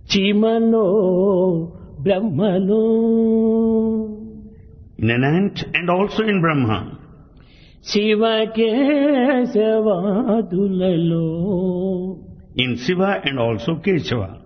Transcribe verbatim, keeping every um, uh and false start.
చీమలో బ్రహ్మలో in an ant and also in Brahma, శివకేశవాదులలో in Shiva and also Keshava.